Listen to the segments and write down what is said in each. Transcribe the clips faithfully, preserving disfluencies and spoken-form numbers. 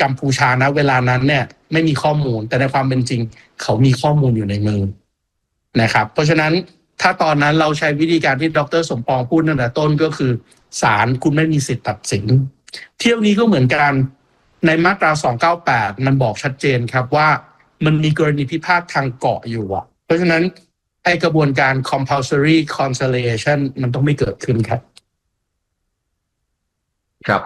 กัมพูชานะเวลานั้นเนี่ยไม่มีข้อมูลแต่ในความเป็นจริงเขามีข้อมูลอยู่ในมือนะครับเพราะฉะนั้นถ้าตอนนั้นเราใช้วิธีการที่ดร.สมปองพูดตั้งแต่ต้นก็คือศาลคุณไม่มีสิทธิ์ตัดสินเที่ยวนี้ก็เหมือนกันในมาตราสองเก้าแปดมันบอกชัดเจนครับว่ามันมีกรณีพิพาททางเกาะอยู่อ่ะเพราะฉะนั้นไอกระบวนการ compulsory conciliation มันต้องไม่เกิดขึ้นครับครับ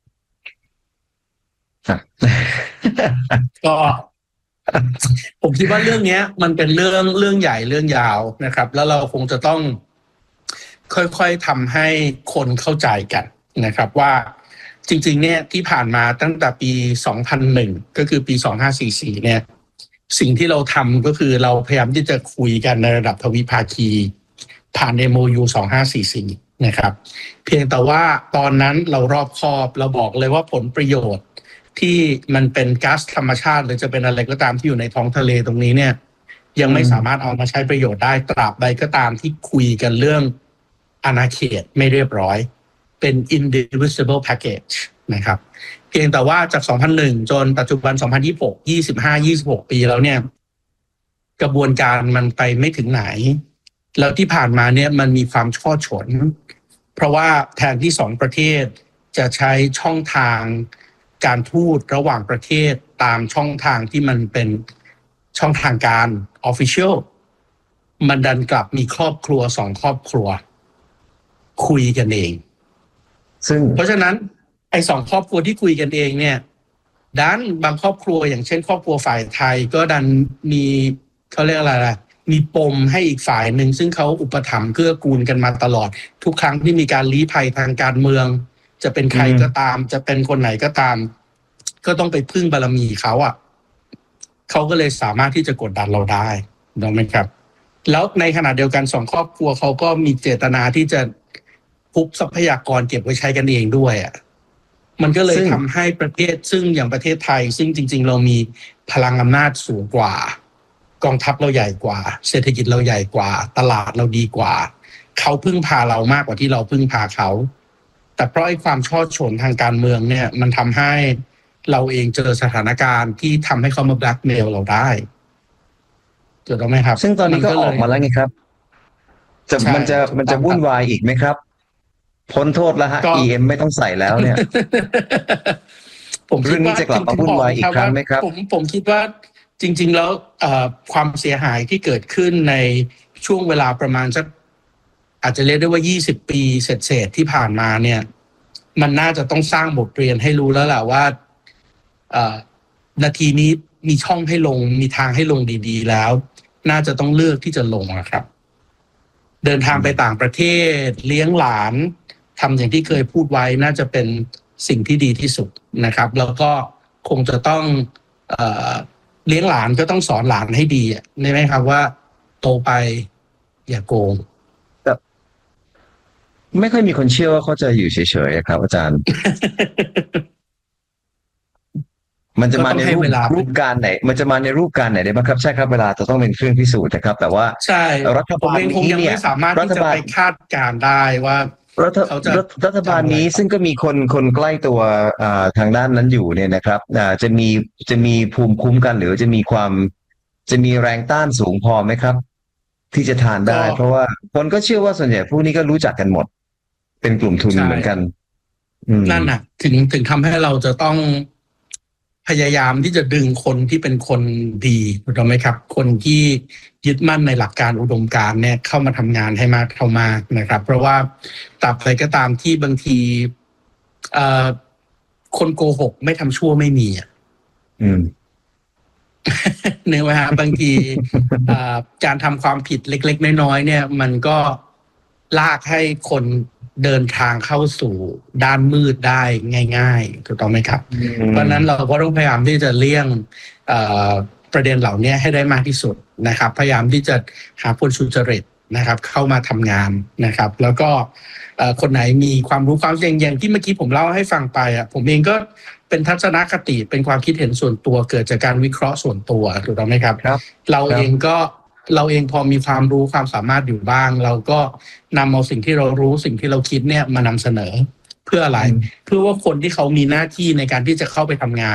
ก็ผมคิดว่าเรื่องนี้มันเป็นเรื่องเรื่องใหญ่เรื่องยาวนะครับแล้วเราคงจะต้องค่อยๆทำให้คนเข้าใจกันนะครับว่าจริงๆเนี่ยที่ผ่านมาตั้งแต่ปีสองพันหนึ่งก็คือปีสองพันห้าร้อยสี่สิบสี่เนี่ยสิ่งที่เราทำก็คือเราพยายามที่จะคุยกันในระดับทวิภาคีผ่าน เอ็ม โอ ยู สองพันห้าร้อยสี่สิบสี่นะครับเพียงแต่ว่าตอนนั้นเรารอบคอบเราบอกเลยว่าผลประโยชน์ที่มันเป็นก๊าซธรรมชาติหรือจะเป็นอะไรก็ตามที่อยู่ในท้องทะเลตรงนี้เนี่ยยังไม่สามารถเอามาใช้ประโยชน์ได้ตราบใดก็ตามที่คุยกันเรื่องอาณาเขตไม่เรียบร้อยเป็น indivisible package นะครับเพียงแต่ว่าจากสองพันหนึ่งจนปัจจุบันสองพันยี่สิบหก ยี่สิบห้า ยี่สิบหกปีแล้วเนี่ยกระบวนการมันไปไม่ถึงไหนแล้วที่ผ่านมาเนี่ยมันมีความช่อฉนเพราะว่าแทนที่สองประเทศจะใช้ช่องทางการทูตระหว่างประเทศตามช่องทางที่มันเป็นช่องทางการ official มันดันกลับมีครอบครัวสองครอบครัวคุยกันเองซึ่งเพราะฉะนั้นไอ้สองครอบครัวที่คุยกันเองเนี่ยดันบางครอบครัวอย่างเช่นครอบครัวฝ่ายไทยก็ดันมีเขาเรียกอะไรล่ะมีปมให้อีกฝ่ายหนึ่งซึ่งเขาอุปถัมภ์เกื้อกูลกันมาตลอดทุกครั้งที่มีการลี้ภัยทางการเมืองจะเป็นใครก็ตามจะเป็นคนไหนก็ตามก็ต้องไปพึ่งบารมีเขาอ่ะเขาก็เลยสามารถที่จะกดดันเราได้ถูกไหมครับแล้วในขณะเดียวกันสองครอบครัวเขาก็มีเจตนาที่จะพุบทรัพยากรเก็บไว้ใช้กันเองด้วยอ่ะมันก็เลยทำให้ประเทศซึ่งอย่างประเทศไทยซึ่งจริงๆเรามีพลังอำนาจสูงกว่ากองทัพเราใหญ่กว่าเศรษฐกิจเราใหญ่กว่าตลาดเราดีกว่าเขาพึ่งพาเรามากกว่าที่เราพึ่งพาเขาแต่เพราะไอ้ความช่อฉนทางการเมืองเนี่ยมันทำให้เราเองเจอสถานการณ์ที่ทำให้เขามาแบล็กเมลเราได้ถูกต้องไหมครับซึ่งตอนนี้ก็ออกมาแล้วไงครับจะมันจะมันจะวุ่นวายอีกไหมครับพ้นโทษแล้วฮะ อี เอ็ม ไม่ต้องใส่แล้วเนี่ยผมเรื่องนี้จะกลับมาวุ่นวายอีกครั้งไหมครับผมผมคิดว่าจริงๆแล้วความเสียหายที่เกิดขึ้นในช่วงเวลาประมาณสักอาจจะเรียกได้ว่ายี่สิบปีเศษๆที่ผ่านมาเนี่ยมันน่าจะต้องสร้างบทเรียนให้รู้แล้วแหละว่านาทีนี้มีช่องให้ลงมีทางให้ลงดีๆแล้วน่าจะต้องเลือกที่จะลงนะครับเดินทางไปต่างประเทศเลี้ยงหลานทำอย่างที่เคยพูดไว้น่าจะเป็นสิ่งที่ดีที่สุดนะครับแล้วก็คงจะต้องเอ่อเลี้ยงหลานก็ต้องสอนหลานให้ดีอ่ะใช่ไหมครับว่าโตไปอย่าโกงไม่ค่อยมีคนเชื่อว่าเขาจะอยู่เฉยๆครับอาจารย์ มันจะมาในรูปรูปการไหนมันจะมาในรูปการไหนได้บ้างครับใช่ครับเวลาจะต้องเป็นเครื่องพิสูจน์นะครับแต่ว่าใช่รัฐบาลนี้เนี่ยไม่สามารถที่จะไปคาดการณ์ได้ว่ารัฐรัฐบาลนี้ซึ่งก็มีคนคนใกล้ตัวทางด้านนั้นอยู่เนี่ยนะครับจะมีจะมีภูมิคุ้มกันหรือจะมีความจะมีแรงต้านสูงพอไหมครับที่จะทานได้เพราะว่าคนก็เชื่อว่าส่วนใหญ่พวกนี้ก็รู้จักกันหมดเป็นกลุ่มทุนเหมือนกันนั่นน่ะถึงถึงทำให้เราจะต้องพยายามที่จะดึงคนที่เป็นคนดีถูกไหมครับคนที่ยึดมั่นในหลักการอุดมการณ์เนี่ยเข้ามาทำงานให้มากเข้ามากนะครับเพราะว่าตราบใดก็ตามที่บางทีคนโกหกไม่ทำชั่วไม่มีอ่ะเนื้อไหมฮะบางทีการทำความผิดเล็กๆน้อยๆเนี่ยมันก็ลากให้คนเดินทางเข้าสู่ด้านมืดได้ง่ายๆถูกต้องไหมครับเพราะนั้นเราก็ต้องพยายามที่จะเลี่ยงประเด็นเหล่านี้ให้ได้มากที่สุดนะครับพยายามที่จะหาคนสุจริตนะครับเข้ามาทำงานนะครับแล้วก็คนไหนมีความรู้ความเอย่างที่เมื่อกี้ผมเล่าให้ฟังไปอ่ะผมเองก็เป็นทัศนคติเป็นความคิดเห็นส่วนตัวเกิดจากการวิเคราะห์ส่วนตัวถูกต้องไหมครับเราเองก็เราเองพอมีความรู้ความสามารถอยู่บ้างเราก็นำเอาสิ่งที่เรารู้สิ่งที่เราคิดเนี่ยมานำเสนอเพื่ออะไรเพื่อว่าคนที่เขามีหน้าที่ในการที่จะเข้าไปทำงาน